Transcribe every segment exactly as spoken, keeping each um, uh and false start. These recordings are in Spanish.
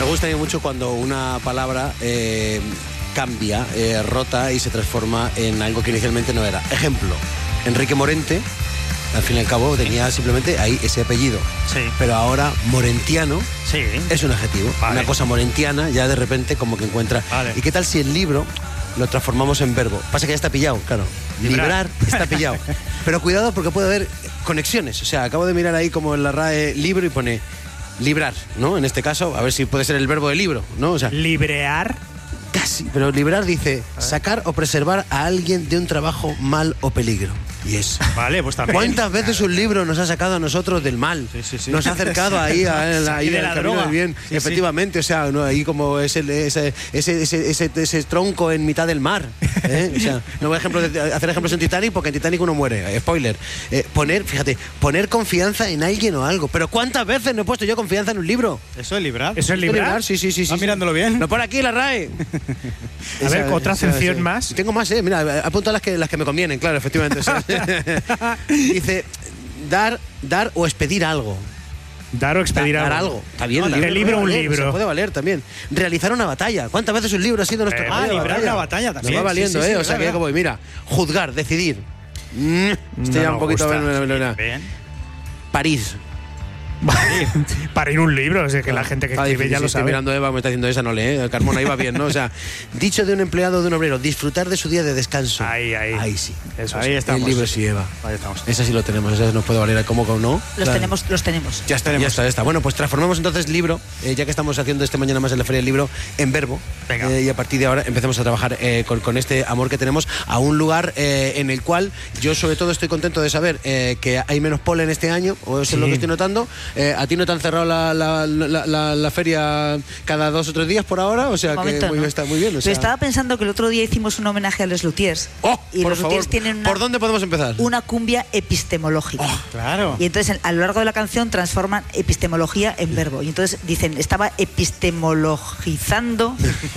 Me gusta mucho cuando una palabra eh, cambia, eh, rota y se transforma en algo que inicialmente no era. Ejemplo, Enrique Morente, al fin y al cabo tenía simplemente ahí ese apellido. Sí. Pero ahora morentiano sí. es un adjetivo. Vale. Una cosa morentiana ya de repente como que encuentra... Vale. ¿Y qué tal si el libro lo transformamos en verbo? Pasa que ya está pillado, claro. Librar, Librar está pillado. Pero cuidado porque puede haber conexiones. O sea, acabo de mirar ahí como en la R A E libro y pone... librar, ¿no? En este caso, a ver si puede ser el verbo de libro, ¿no? O sea, librear. Casi, pero librar dice sacar o preservar a alguien de un trabajo, mal o peligro. Y eso. Vale, pues también. ¿Cuántas veces un libro nos ha sacado a nosotros del mal? Sí, sí, sí. Nos ha acercado ahí a, a, ahí de al la camino droga. del bien. Sí, efectivamente, sí. O sea, ¿no? Ahí como ese, ese, ese, ese, ese, ese tronco en mitad del mar. ¿eh? O sea, no voy a ejemplo de, hacer ejemplos en Titanic porque en Titanic uno muere. Spoiler. Eh, poner, fíjate, poner confianza en alguien o algo. Pero ¿cuántas veces no he puesto yo confianza en un libro? ¿Eso es librar? ¿Eso es librar? librar? Sí, sí, sí. ¿Estás sí, mirándolo bien? No, por aquí la R A E. A ver, Esa, otra esa, acepción esa. más. Tengo más, eh. Mira, apunto las que, las que me convienen, claro, efectivamente. O sea, dice, dar, dar o expedir algo. Dar o expedir Da, algo. Dar algo. Está bien. No, el libro, un valer, libro. Se puede valer también. Realizar una batalla. ¿Cuántas veces un libro ha sido nuestro Eh, campo ah, de librar batalla? una batalla también. Nos va valiendo, Sí, sí, ¿eh? sí, o sea, que verdad. como, mira, juzgar, decidir. Mm, este No ya nos un poquito... gusta. No, no, no. Bien. París. Para ir un libro, o sea, que la gente que Está escribe difícil, ya sí, lo estoy sabe. mirando Eva, me está diciendo esa, no lee, ¿eh? Carmona ahí va bien, ¿no? O sea, dicho de un empleado o de un obrero, disfrutar de su día de descanso. Ahí, ahí. Ahí sí. Eso Ahí sí. estamos. El libro sí, Eva. Ahí estamos. Esa sí lo tenemos, esa nos puede valer como o no. Los Claro. tenemos, los tenemos. Ya está, ya está, ya está. Bueno, pues transformamos entonces libro, eh, ya que estamos haciendo este mañana más en la Feria del Libro, en verbo. Venga. Eh, y a partir de ahora empecemos a trabajar eh, con, con este amor que tenemos a un lugar eh, en el cual yo sobre todo estoy contento de saber eh, que hay menos polen este año, o eso Sí. es lo que estoy notando. Eh, ¿A ti no te han cerrado la, la, la, la, la feria cada dos o tres días por ahora? O sea, De que momento, muy, no. está muy bien. O Pero sea. estaba pensando que el otro día hicimos un homenaje a los luthiers. ¡Oh, y por los favor! luthiers tienen una, ¿Por dónde podemos empezar? una cumbia epistemológica. Claro. Y entonces a lo largo de la canción transforman epistemología en verbo. Y entonces dicen, estaba epistemologizando,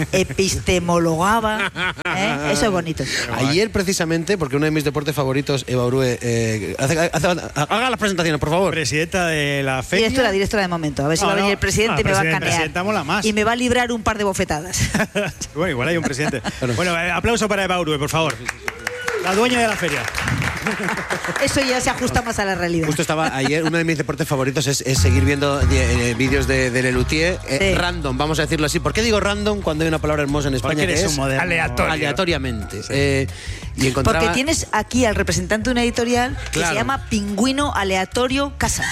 epistemologaba. ¿eh? Eso es bonito. Ayer precisamente, porque uno de mis deportes favoritos, Eva Urue, eh, hace, hace, haga las presentaciones, por favor. Presidenta de la feria. Directora, directora de momento. A ver si No, va a venir no. el presidente Ah, y me va a presidenta, canear. presidenta mola más. Y me va a librar un par de bofetadas. Bueno, igual hay un presidente. Bueno, eh, aplauso para Eva Urue, por favor. La dueña de la feria. Eso ya se ajusta más a la realidad. Justo estaba ayer, uno de mis deportes favoritos es, es seguir viendo eh, vídeos de, de Lelutier, eh, Sí. random, vamos a decirlo así. ¿Por qué digo random cuando hay una palabra hermosa en España Porque que eres es un moderno. aleatorio. aleatoriamente? Eh, y encontraba... Porque tienes aquí al representante de una editorial que Claro. se llama Pingüino Aleatorio Casa.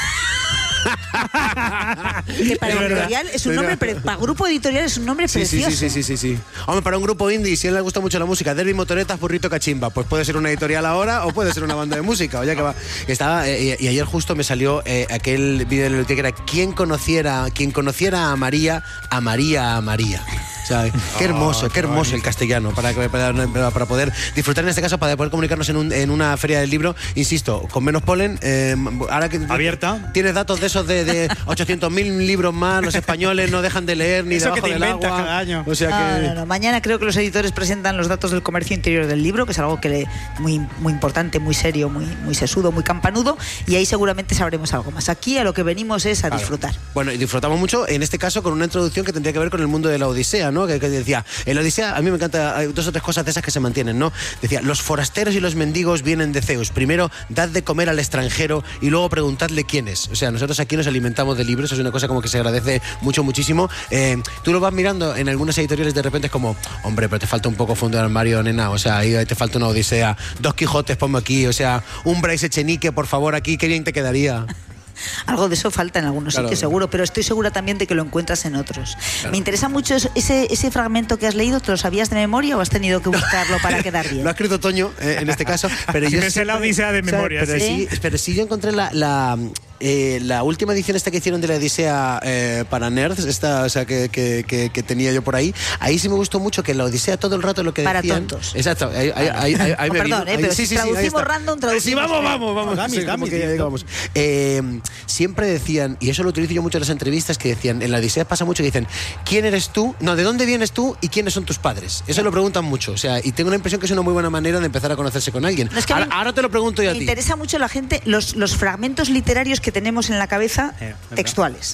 Que para Es verdad. editorial es un Es nombre, verdad. pre- para grupo editorial es un nombre Sí, sí, precioso. sí, sí, sí, sí, sí. Hombre, para un grupo indie, si a él le gusta mucho la música, Derby Motoretas, Burrito Cachimba, pues puede ser una editorial ahora o puede ser una banda de música. O ya que va. Estaba, eh, y, y ayer justo me salió eh, aquel vídeo de Lelutier que era quien conociera, quien conociera a María, a María, a María. O sea, qué hermoso, qué hermoso el castellano para, para, para poder disfrutar en este caso, para poder comunicarnos en, un, en una feria del libro, insisto, con menos polen. Eh, ahora que Abierta. Tienes datos de esos de, de ochocientos mil libros más, los españoles no dejan de leer ni Eso debajo que te del inventas agua. cada año. O sea No, que... no, no. Mañana creo que los editores presentan los datos del comercio interior del libro, que es algo que le, muy, muy importante, muy serio, muy, muy sesudo, muy campanudo, y ahí seguramente sabremos algo más. Aquí a lo que venimos es a Claro. disfrutar. Bueno, y disfrutamos mucho, en este caso, con una introducción que tendría que ver con el mundo de la Odisea, ¿no? Que, que decía, en la Odisea, a mí me encanta, hay dos o tres cosas de esas que se mantienen, ¿no? Decía, los forasteros y los mendigos vienen de Zeus. Primero, dad de comer al extranjero y luego preguntadle quién es. O sea, nosotros aquí nos alimentamos de libros, es una cosa como que se agradece mucho, muchísimo. Eh, tú lo vas mirando en algunas editoriales, de repente es como, hombre, pero te falta un poco fondo de armario, nena, o sea, ahí te falta una Odisea, dos Quijotes, ponme aquí, o sea, un Bryce Echenique, por favor, aquí, qué bien te quedaría. Algo de eso falta en algunos Claro. sitios seguro, pero estoy segura también de que lo encuentras en otros. Me interesa mucho eso- ese, ese fragmento que has leído. ¿Te lo sabías de memoria o has tenido que buscarlo para quedar bien? Lo ha escrito Toño, eh, en este caso, pero yo Me sé la Odisea de o sea, memoria, pero sí. sí, pero sí yo encontré la, la, eh, la última edición esta que hicieron de la Odisea eh, para nerds, esta, o sea, que, que, que, que tenía yo por ahí. Ahí sí me gustó mucho que la Odisea todo el rato lo que Para decían... tontos. Exacto, ahí, ahí, ahí, ahí, ahí Oh, me perdón, vino, eh, ahí- pero sí, si sí, sí, ahí traducimos está. random, traducimos Sí, vamos, bien. vamos, vamos. Gamis, Sí, como gamis, que ya directo. vamos. Eh, siempre decían, y eso lo utilizo yo mucho en las entrevistas, que decían, en la Odisea pasa mucho que dicen, ¿quién eres tú? No, ¿de dónde vienes tú y quiénes son tus padres? Eso lo preguntan mucho, o sea, y tengo la impresión que es una muy buena manera de empezar a conocerse con alguien. No, es que a mí ahora, ahora te lo pregunto yo a Me ti. interesa mucho la gente, los, los fragmentos literarios que tenemos en la cabeza Eh, ¿verdad? textuales.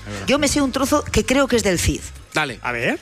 Yo me sé un trozo que creo que es del Cid. Dale. A ver.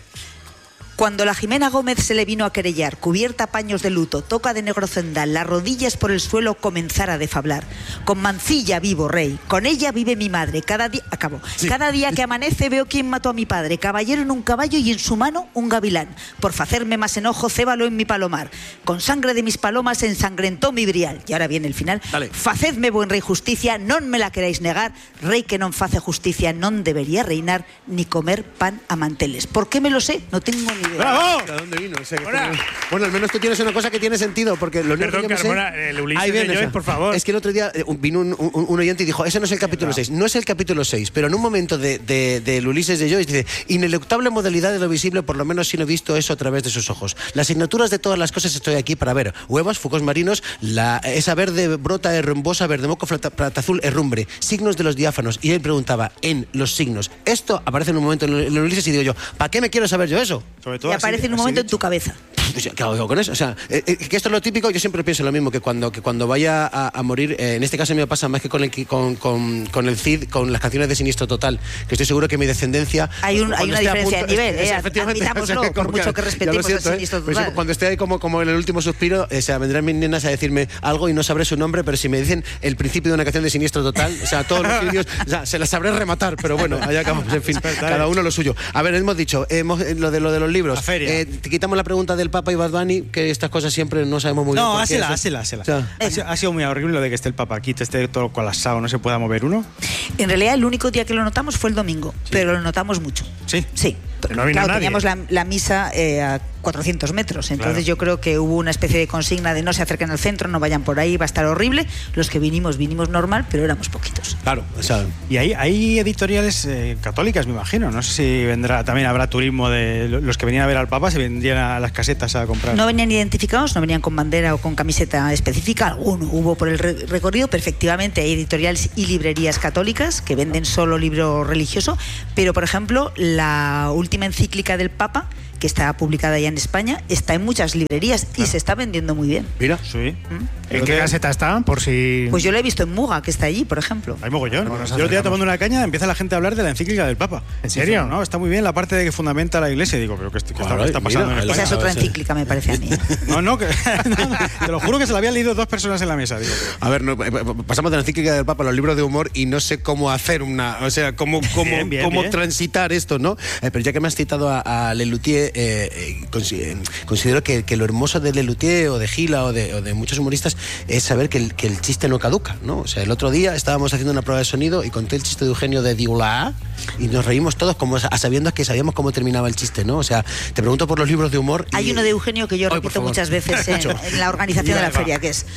Cuando la Jimena Gómez se le vino a querellar, cubierta a paños de luto, toca de negro cendal, las rodillas por el suelo comenzara a defablar. Con Mancilla vivo, rey, con ella vive mi madre. Cada día, acabo, sí. Cada día que amanece veo quién mató a mi padre. Caballero en un caballo y en su mano un gavilán. Por facerme más enojo, cébalo en mi palomar. Con sangre de mis palomas ensangrentó mi brial. Y ahora viene el final. Dale. Facedme buen rey justicia, non me la queráis negar. Rey que non face justicia, non debería reinar ni comer pan a manteles. ¿Por qué me lo sé? No tengo ni ¡Bravo! ¿De dónde vino? O sea, bueno, al menos tú tienes una cosa que tiene sentido, porque lo único Perdón, que me Carmona, sé... el Ulises Ahí viene, de Joyce, o sea, por favor. Es que el otro día eh, vino un, un, un oyente y dijo, ese no es el capítulo seis. No es el capítulo seis, pero en un momento del de, de, de Ulises de Joyce dice, ineluctable modalidad de lo visible, por lo menos si no he visto eso a través de sus ojos. Las asignaturas de todas las cosas estoy aquí para ver. Huevos, focos marinos, la, esa verde brota herrumbosa, verde moco, plata, plata azul, herrumbre. Signos de los diáfanos. Y él preguntaba, en los signos. Esto aparece en un momento en el Ulises y digo yo, ¿para qué me quiero saber yo eso? Sobre todo y así, aparece en un momento en tu cabeza. ¿Qué hago con eso? O sea, eh, eh, que esto es lo típico, yo siempre pienso lo mismo, que cuando, que cuando vaya a, a morir, eh, en este caso me pasa más que con el, con, con, con el Cid, con las canciones de Siniestro Total, que estoy seguro que mi descendencia... Hay, un, hay una diferencia punto, de nivel, es, eh, efectivamente, admitámoslo, o sea, por mucho que respetemos siento, el Siniestro eh, Total. pues, cuando esté ahí como, como en el último suspiro, eh, o sea, vendrán mis nenas a decirme algo y no sabré su nombre, pero si me dicen el principio de una canción de Siniestro Total, o sea, todos los vídeos, o sea, se las sabré rematar, pero bueno, allá acabamos, en fin, cada uno lo suyo. A ver, hemos dicho, hemos, lo, de, lo de los libros, eh, te quitamos la pregunta del Papa y Bad Bunny, que estas cosas siempre no sabemos muy bien. No, hásela, hásela, hásela. O sea, ha, sido, ha sido muy horrible lo de que esté el Papa aquí, esté todo colapsado, no se pueda mover uno. En realidad, el único día que lo notamos fue el domingo, sí. Pero lo notamos mucho. Sí. Sí. No vino claro, nadie. Teníamos la, la misa eh, a cuatrocientos metros, entonces claro. Yo creo que hubo una especie de consigna de no se acerquen al centro, no vayan por ahí, va a estar horrible. Los que vinimos, vinimos normal, pero éramos poquitos. Claro, o sea, y hay, hay editoriales eh, católicas, me imagino. No sé si vendrá, también habrá turismo de los que venían a ver al Papa, se vendrían a las casetas a comprar. No venían identificados, no venían con bandera o con camiseta específica, alguno hubo por el re recorrido, pero efectivamente hay editoriales y librerías católicas que venden solo libro religioso, pero por ejemplo, la última encíclica del Papa, que está publicada ya en España, está en muchas librerías y se está vendiendo muy bien. Mira, sí. ¿Mm? ¿En qué caseta está? Por si... Pues yo la he visto en Muga, que está allí, por ejemplo. Hay mogollón. Bueno, yo el día tomando una caña empieza la gente a hablar de la encíclica del Papa. ¿En serio? No, está muy bien la parte de que fundamenta la Iglesia. Digo, pero ¿qué, qué está, claro, está pasando mira, en España? Esa es otra encíclica, me parece a mí. No, no, que, no, no, te lo juro que se la habían leído dos personas en la mesa. Digo. A ver, no, pasamos de la encíclica del Papa a los libros de humor y no sé cómo hacer una... O sea, cómo, cómo, bien, bien, cómo bien. transitar esto, ¿no? Eh, pero ya que me has citado a, a Lelutier, eh, eh, considero que, que lo hermoso de Lelutier o de Gila o de, o de muchos humoristas es saber que el, que el chiste no caduca, ¿no? O sea, el otro día estábamos haciendo una prueba de sonido y conté el chiste de Eugenio de Diula y nos reímos todos como a sabiendo que sabíamos cómo terminaba el chiste, ¿no? O sea, te pregunto por los libros de humor. Y... Hay uno de Eugenio que yo Ay, repito muchas veces en, en la organización de la feria, que es: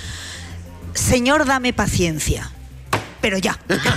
Señor, dame paciencia, pero ya.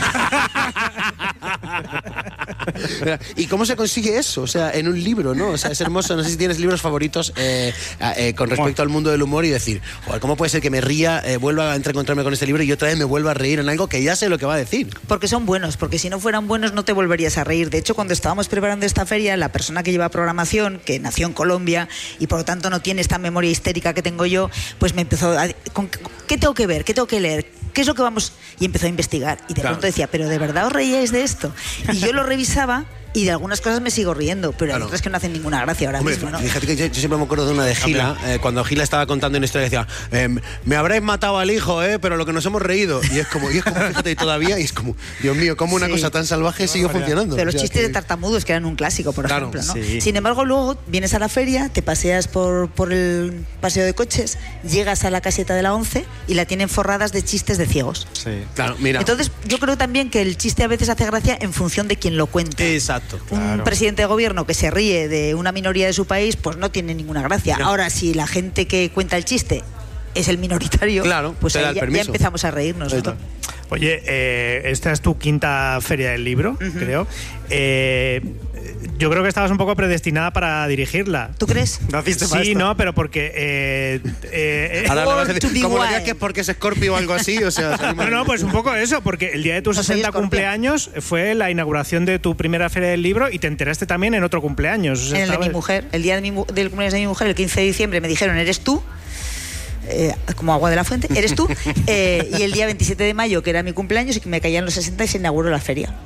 ¿Y cómo se consigue eso? O sea, en un libro, ¿no? O sea, es hermoso. No sé si tienes libros favoritos eh, eh, con respecto al mundo del humor y decir, joder, ¿cómo puede ser que me ría, eh, vuelva a encontrarme con este libro y otra vez me vuelva a reír en algo que ya sé lo que va a decir? Porque son buenos, porque si no fueran buenos no te volverías a reír. De hecho, cuando estábamos preparando esta feria, la persona que lleva programación, que nació en Colombia y por lo tanto no tiene esta memoria histérica que tengo yo, pues me empezó a... ¿con ¿Qué tengo que ver? ¿Qué tengo que leer? ¿Qué es lo que vamos...? Y empezó a investigar. Y de claro. pronto decía, ¿pero de verdad os reíais de esto? Y yo lo revisaba y de algunas cosas me sigo riendo, pero claro. Hay otras que no hacen ninguna gracia ahora Hombre, mismo, ¿no? Fíjate que yo, yo siempre me acuerdo de una de Gila, eh, cuando Gila estaba contando una historia que decía, eh, me habréis matado al hijo, eh, pero lo que nos hemos reído. Y es como, y es como fíjate, y todavía, y es como, Dios mío, cómo una sí. cosa tan salvaje no, sigue funcionando. Pero los o sea, chistes que... de tartamudos, que eran un clásico, por claro, ejemplo, ¿no? Sí. Sin embargo, luego vienes a la feria, te paseas por, por el paseo de coches, llegas a la caseta de la once y la tienen forradas de chistes de ciegos. Sí. Claro, mira. Entonces, yo creo también que el chiste a veces hace gracia en función de quien lo cuenta. Exacto. Un claro. presidente de gobierno que se ríe de una minoría de su país, pues no tiene ninguna gracia. No. Ahora, si la gente que cuenta el chiste es el minoritario, claro, pues ahí da ya, ya empezamos a reírnos, ¿no? Oye, eh, esta es tu quinta feria del libro, uh-huh. creo. Eh, yo creo que estabas un poco predestinada para dirigirla. ¿Tú crees? ¿Naciste sí, para esto? no, pero porque... Eh, eh, Ahora le vas a decir, como lo que es porque es Scorpio o algo así, o sea... No, no, pues un poco eso, porque el día de tu no sesenta cumpleaños fue la inauguración de tu primera feria del libro y te enteraste también en otro cumpleaños. O sea, en el estaba... de mi mujer. El día de mi, del cumpleaños de mi mujer, el quince de diciembre, me dijeron, ¿eres tú? Eh, como agua de la fuente, ¿eres tú? Eh, y el día veintisiete de mayo, que era mi cumpleaños, y que me caían los sesenta y se inauguró la feria.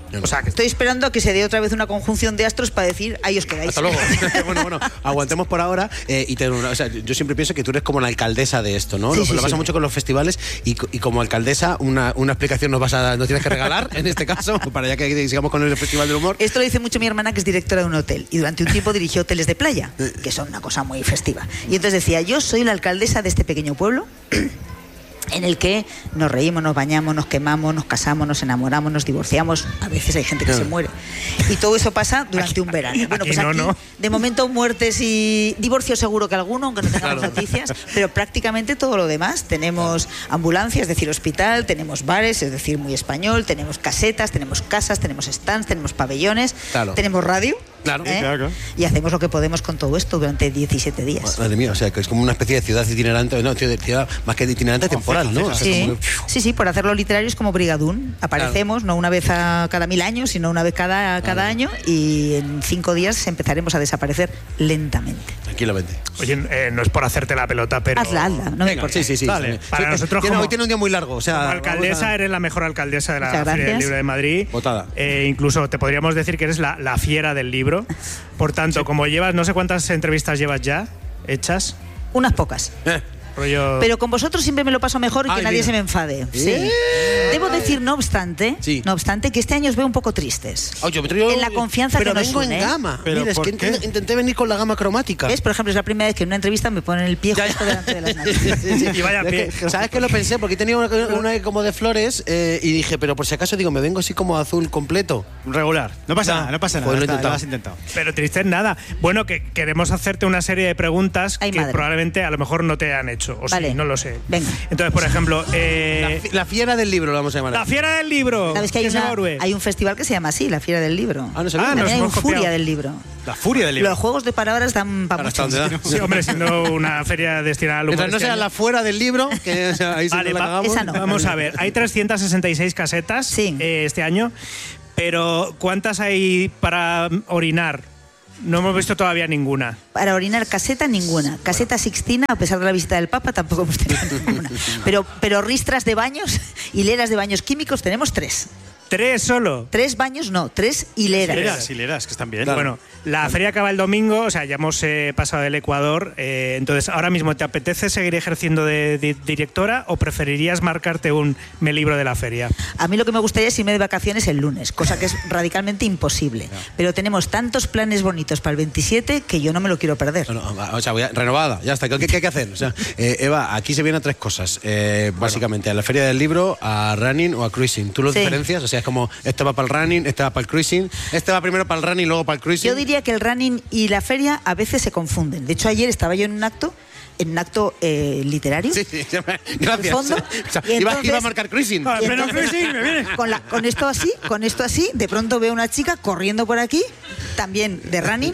O sea, que Estoy esperando a que se dé otra vez una conjunción de astros para decir, ahí os quedáis. Hasta luego. bueno, bueno, aguantemos por ahora. Eh, y te, o sea, yo siempre pienso que tú eres como la alcaldesa de esto, ¿no? Sí, lo sí, lo pasa sí. mucho con los festivales y, y como alcaldesa una, una explicación nos vas a nos tienes que regalar en este caso, para ya que sigamos con el Festival del Humor. Esto lo dice mucho mi hermana, que es directora de un hotel, y durante un tiempo dirigió hoteles de playa, que son una cosa muy festiva. Y entonces decía, yo soy la alcaldesa de este pequeño pueblo en el que nos reímos, nos bañamos, nos quemamos, nos casamos, nos enamoramos, nos divorciamos. A veces hay gente que se muere. Y todo eso pasa durante Aquí- un verano. Bueno, aquí pues no, aquí, ¿no? de momento, muertes y divorcios seguro que alguno, aunque no tengamos noticias, pero prácticamente todo lo demás. Tenemos ambulancias, es decir, hospital, tenemos bares, es decir, muy español, tenemos casetas, tenemos casas, tenemos stands, tenemos pabellones, Claro. tenemos radio. Claro. ¿eh? Claro, claro. Y hacemos lo que podemos con todo esto durante diecisiete días. Madre mía, o sea, que es como una especie de ciudad itinerante, no, tío, de ciudad más que itinerante temporal, ¿no? O sea, Sí, como que- sí, sí, por hacerlo literario es como Brigadún. Aparecemos no una vez a cada mil años, sino una vez cada, cada año, y en cinco días empezaremos a desaparecer lentamente. Tranquilamente. Oye, eh, no es por hacerte la pelota, pero... Hazla, hazla, no me Venga, importa. sí, sí, sí. Vale, sí. para Sí, nosotros tiene- como- hoy tiene un día muy largo, o sea, Como vamos alcaldesa, a- eres la mejor alcaldesa de la Muchas Feria del gracias. Libro de Madrid. Votada. Eh, incluso te podríamos decir que eres la, la fiera del libro. Por tanto, como llevas, no sé cuántas entrevistas llevas ya hechas, Unas pocas. Eh, rollo... Pero con vosotros siempre me lo paso mejor y que Ay, nadie mira. se me enfade. Sí. Eh. Debo decir, no obstante, Sí. no obstante, que este año os veo un poco tristes. Ay, yo me traigo- En la confianza pero que nos vengo une, en ¿eh? gama. ¿Pero Mira, es por que qué? int- intenté venir con la gama cromática. ¿Ves? Por ejemplo, es la primera vez que en una entrevista me ponen el pie Ya, justo ya. delante de las narices. Sí, sí. Y vaya Es pie. que, ¿sabes qué lo pensé? Porque tenía una, una como de flores eh, y dije, pero por si acaso digo, me vengo así como azul completo. Regular. No pasa No, nada, no pasa pues nada. lo he está, intentado. lo has intentado. Pero triste en nada. Bueno, que queremos hacerte una serie de preguntas Ay, que madre. probablemente a lo mejor no te han hecho. O Vale. sí, no lo sé. Venga. Entonces, por ejemplo, eh, La fiera del libro lo vamos a llamar. la fiera del libro. ¿Sabes que hay, ¿Qué se una- va, Urbe? hay un festival que se llama así, la Fiera del Libro? Ah, no sabía. Ah, También nos hay un hemos copiado. Furia del Libro. La furia del libro. Los juegos de palabras dan para Para hasta mucho. dónde da. Sí, hombre, siendo una feria destinada al humor. Mientras no este sea año. la fuera del libro, que o sea, ahí sí Vale, no la va- cagamos. esa no. Vamos a ver, hay trescientas sesenta y seis casetas Sí. eh, este año, pero ¿cuántas hay para orinar? No hemos visto todavía ninguna. Para orinar caseta, ninguna. Caseta Sixtina, a pesar de la visita del Papa, tampoco hemos tenido ninguna. Pero, pero ristras de baños, hileras de baños químicos, tenemos tres. Tres solo. Tres baños, no, tres hileras. Hileras, hileras, que están bien. Bueno, la feria acaba el domingo, o sea, ya hemos eh, pasado del Ecuador. eh, entonces, ahora mismo, ¿te apetece seguir ejerciendo de, de directora o preferirías marcarte un me libro de la feria? A mí lo que me gustaría es irme de vacaciones el lunes, cosa que es radicalmente imposible. Pero tenemos tantos planes bonitos para el veintisiete que yo no me lo quiero perder. No, no, o sea, voy a- renovada, ya está. ¿Qué, qué hay que hacer? O sea, eh, Eva, aquí se vienen tres cosas. Eh, básicamente, a la feria del libro, a running o a cruising. ¿Tú lo Sí. diferencias? O sea, es como, este va para el running, este va para el cruising, este va primero para el running, luego para el cruising. Yo diría que el running y la feria a veces se confunden. De hecho, ayer estaba yo en un acto, en un acto eh, literario. Sí, sí, ya me- gracias. fondo, O sea, y iba, entonces- iba a marcar cruising. Ah, Y pero entonces, cruising, me viene. Con, la- con esto así, con esto así, de pronto veo una chica corriendo por aquí, también de running,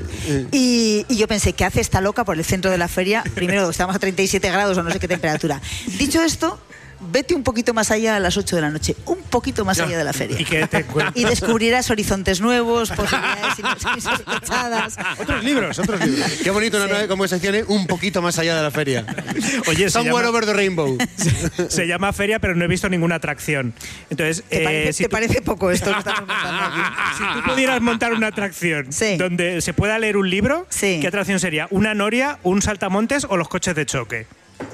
y, y yo pensé, ¿qué hace esta loca por el centro de la feria? Primero, estamos a treinta y siete grados o no sé qué temperatura. Dicho esto, vete un poquito más allá a las ocho de la noche, un poquito más allá de la feria. ¿Y qué te encuentras? Y descubrirás horizontes nuevos, posibilidades insospechadas. Otros libros, otros libros. Qué bonito una Sí. nueva conversación ¿eh? un poquito más allá de la feria. Oye, se Somewhere llama, over the rainbow. se llama feria, pero no he visto ninguna atracción. Entonces, ¿Te, eh, parece, si te tú- parece poco esto que estamos montando aquí? Si tú pudieras montar una atracción Sí. donde se pueda leer un libro, Sí. ¿qué atracción sería? ¿Una noria, un saltamontes o los coches de choque?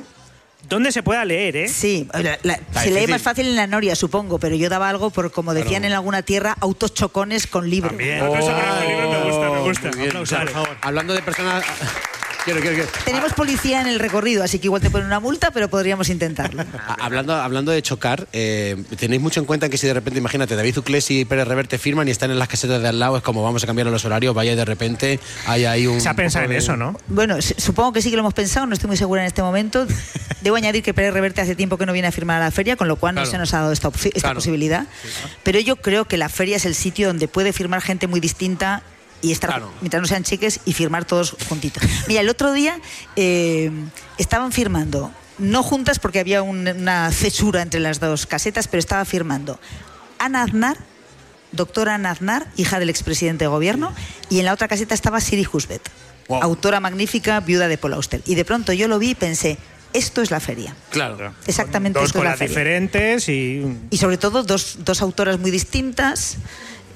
¿Dónde se pueda leer, eh? Sí, la- la- se lee difícil. más fácil en la Noria, supongo, pero yo daba algo por, como decían en alguna tierra, autos chocones con libro. Bien. Eso con el libro me gusta, me gusta. Muy bien. Aplausos, Vale. por favor. Hablando de personas... Quiero, quiero, quiero. Tenemos policía en el recorrido, así que igual te ponen una multa, pero podríamos intentarlo. A- Hablando, hablando de chocar, eh, tenéis mucho en cuenta que si de repente, imagínate, David Uclés y Pérez Reverte firman y están en las casetas de al lado, es como vamos a cambiar los horarios, vaya y de repente hay ahí un... Se ha pensado en poco de- eso, ¿no? Bueno, s- supongo que sí que lo hemos pensado, no estoy muy segura en este momento. Debo añadir que Pérez Reverte hace tiempo que no viene a firmar a la feria, con lo cual Claro. no se nos ha dado esta, opci- esta Claro. posibilidad. Pero yo creo que la feria es el sitio donde puede firmar gente muy distinta y estar, Claro. mientras no sean chiques, y firmar todos juntitos. Mira, el otro día eh, estaban firmando, no juntas porque había un- una cesura entre las dos casetas, pero estaba firmando Ana Aznar, doctora Ana Aznar, hija del expresidente de gobierno, y en la otra caseta estaba Siri Husbet, Wow. autora magnífica, viuda de Paul Auster. Y de pronto yo lo vi y pensé, esto es la feria. Claro. Exactamente Dos esto es la colas feria. diferentes y... Y sobre todo dos, dos autoras muy distintas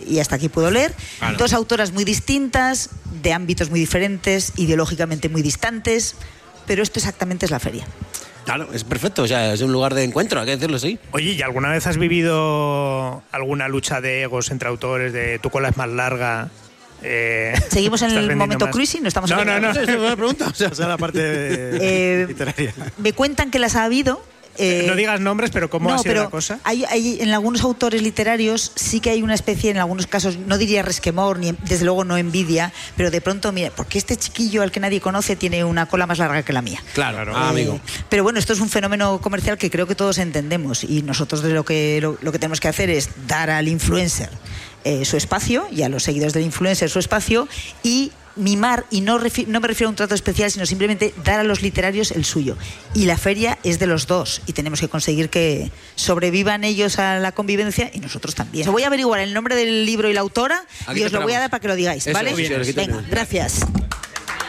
y hasta aquí puedo leer. Claro. Dos autoras muy distintas, de ámbitos muy diferentes, ideológicamente muy distantes, pero esto exactamente es la feria. Claro, es perfecto, o sea, es un lugar de encuentro, hay que decirlo así. Oye, ¿y alguna vez has vivido alguna lucha de egos entre autores, de tu cola es más larga? Eh, Seguimos en ¿estás el vendiendo momento más? cruising, no estamos No, en el- no, no. Esa es una pregunta. O sea, O sea, la parte Eh, literaria. Me cuentan que las ha habido. eh, No digas nombres, pero ¿cómo no, ha sido pero la cosa? Hay, hay- en algunos autores literarios sí que hay una especie, en algunos casos, no diría resquemor, ni desde luego no envidia, pero de pronto, mira, porque este chiquillo al que nadie conoce tiene una cola más larga que la mía. claro, Claro. ah, amigo. Eh, pero bueno, esto es un fenómeno comercial que creo que todos entendemos y nosotros de lo que, lo, lo que tenemos que hacer es dar al influencer eh, su espacio y a los seguidores del influencer su espacio y mimar, y no, refi- no me refiero a un trato especial, sino simplemente dar a los literarios el suyo. Y la feria es de los dos y tenemos que conseguir que sobrevivan ellos a la convivencia y nosotros también. Os voy a averiguar el nombre del libro y la autora Aquí y te os lo voy a esperamos. dar para que lo digáis, Eso, ¿vale? muy bien, aquí te Venga, tenemos. gracias.